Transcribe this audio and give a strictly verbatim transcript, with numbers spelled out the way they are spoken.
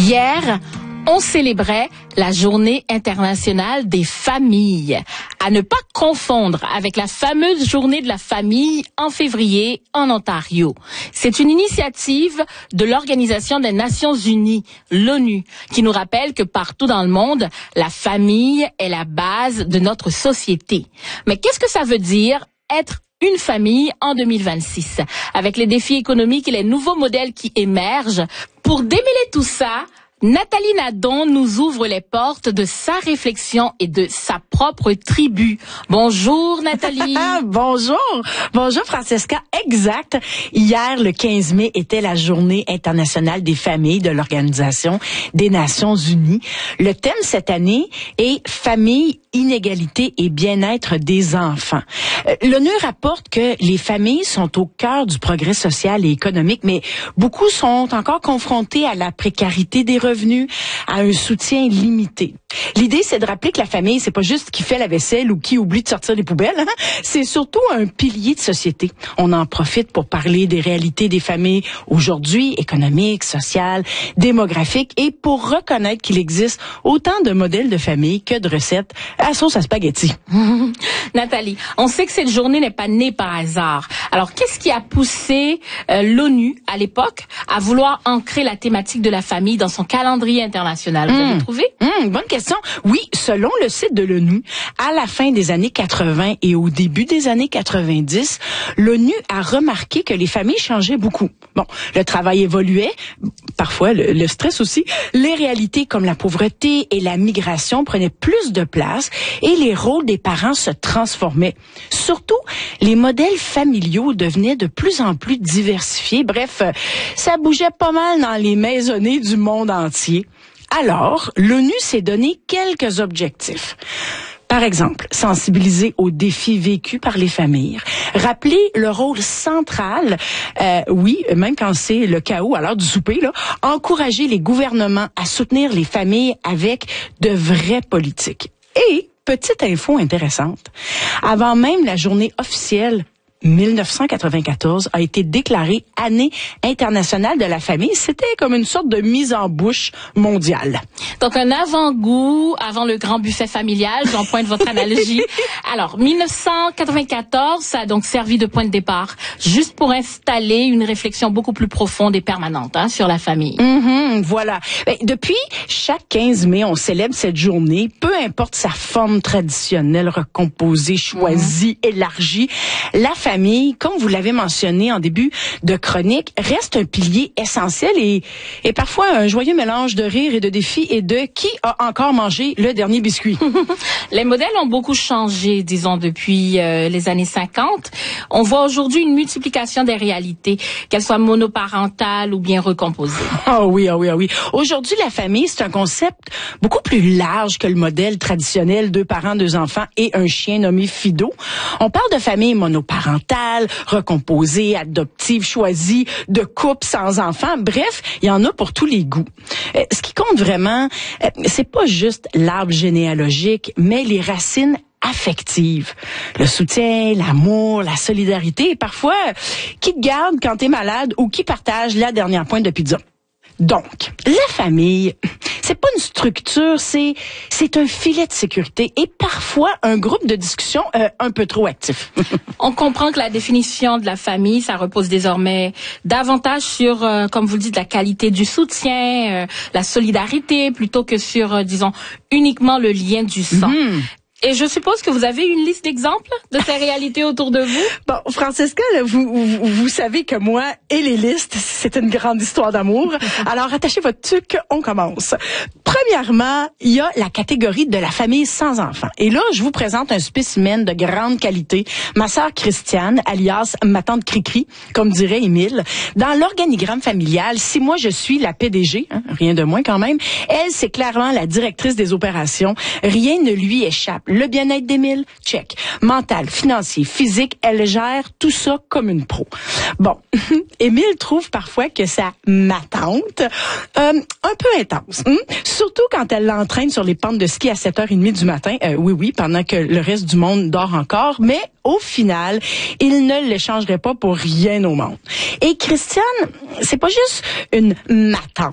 Hier, on célébrait la Journée internationale des familles. À ne pas confondre avec la fameuse Journée de la famille en février en Ontario. C'est une initiative de l'Organisation des Nations Unies, l'ONU, qui nous rappelle que partout dans le monde, la famille est la base de notre société. Mais qu'est-ce que ça veut dire être une famille en deux mille vingt-six, avec les défis économiques et les nouveaux modèles qui émergent? Pour démêler tout ça, Nathalie Nadon nous ouvre les portes de sa réflexion et de sa propre tribu. Bonjour Nathalie. Bonjour. Bonjour Francesca. Exact. Hier, le quinze mai, était la Journée internationale des familles de l'Organisation des Nations Unies. Le thème cette année est famille, inégalité et bien-être des enfants. L'ONU rapporte que les familles sont au cœur du progrès social et économique, mais beaucoup sont encore confrontés à la précarité des revenus, à un soutien limité. L'idée, c'est de rappeler que la famille, c'est pas juste qui fait la vaisselle ou qui oublie de sortir les poubelles, hein? C'est surtout un pilier de société. On en profite pour parler des réalités des familles aujourd'hui, économiques, sociales, démographiques, et pour reconnaître qu'il existe autant de modèles de famille que de recettes à sauce à spaghetti. Nathalie, on sait que cette journée n'est pas née par hasard. Alors, qu'est-ce qui a poussé euh, l'ONU, à l'époque, à vouloir ancrer la thématique de la famille dans son calendrier international? Vous mmh. avez trouvé? Mmh, bonne question. Oui, selon le site de l'ONU, à la fin des années quatre-vingts et au début des années quatre-vingt-dix, l'ONU a remarqué que les familles changeaient beaucoup. Bon, le travail évoluait, parfois le, le stress aussi, les réalités comme la pauvreté et la migration prenaient plus de place et les rôles des parents se transformaient. Surtout, les modèles familiaux devenaient de plus en plus diversifiés. Bref, ça bougeait pas mal dans les maisonnées du monde entier. Alors, l'ONU s'est donné quelques objectifs. Par exemple, sensibiliser aux défis vécus par les familles, rappeler le rôle central, euh, oui, même quand c'est le chaos à l'heure du souper, là, encourager les gouvernements à soutenir les familles avec de vraies politiques. Et, petite info intéressante, avant même la journée officielle, mille neuf cent quatre-vingt-quatorze a été déclarée année internationale de la famille. C'était comme une sorte de mise en bouche mondiale. Donc, un avant-goût avant le grand buffet familial, j'emprunte votre analogie. Alors, mille neuf cent quatre-vingt-quatorze, ça a donc servi de point de départ, juste pour installer une réflexion beaucoup plus profonde et permanente hein, sur la famille. Mm-hmm, voilà. Ben, depuis, chaque quinze mai, on célèbre cette journée, peu importe sa forme traditionnelle, recomposée, choisie, mm-hmm. élargie. La famille famille, comme vous l'avez mentionné en début de chronique, reste un pilier essentiel et, et parfois un joyeux mélange de rire et de défis et de qui a encore mangé le dernier biscuit. Les modèles ont beaucoup changé, disons, depuis euh, les années cinquante. On voit aujourd'hui une multiplication des réalités, qu'elles soient monoparentales ou bien recomposées. Ah oui, ah oui, ah oui. Aujourd'hui, la famille, c'est un concept beaucoup plus large que le modèle traditionnel, deux parents, deux enfants et un chien nommé Fido. On parle de famille monoparentale, recomposée, adoptive, choisie, de couple sans enfants. Bref, il y en a pour tous les goûts. Euh, ce qui compte vraiment, euh, c'est pas juste l'arbre généalogique, mais les racines affectives. Le soutien, l'amour, la solidarité et parfois qui te garde quand t'es malade ou qui partage la dernière pointe de pizza. Donc, la famille, c'est pas une structure, c'est c'est un filet de sécurité et parfois un groupe de discussion euh, un peu trop actif. On comprend que la définition de la famille, ça repose désormais davantage sur, euh, comme vous le dites, la qualité du soutien, euh, la solidarité, plutôt que sur, euh, disons, uniquement le lien du sang. Mmh. Et je suppose que vous avez une liste d'exemples de ces réalités autour de vous? Bon, Francesca, là, vous, vous, vous savez que moi et les listes, c'est une grande histoire d'amour. Alors, attachez votre tuque, on commence. Premièrement, il y a la catégorie de la famille sans enfants. Et là, je vous présente un spécimen de grande qualité. Ma sœur Christiane, alias ma tante Cricri, comme dirait Émile. Dans l'organigramme familial, si moi je suis la P D G, hein, rien de moins quand même, elle, c'est clairement la directrice des opérations. Rien ne lui échappe. Le bien-être d'Émile, check. Mental, financier, physique, elle gère tout ça comme une pro. Bon, Émile trouve parfois que sa ma tante, euh, un peu intense. Hein? Surtout quand elle l'entraîne sur les pentes de ski à sept heures trente du matin. Euh, oui, oui, pendant que le reste du monde dort encore. Mais au final, il ne l'échangerait pas pour rien au monde. Et Christiane, c'est pas juste une ma tante.